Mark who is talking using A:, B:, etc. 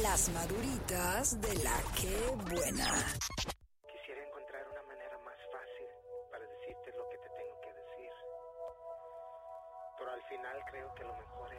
A: Las maduritas de la que buena.
B: Quisiera encontrar una manera más fácil para decirte lo que te tengo que decir, pero al final creo que lo mejor es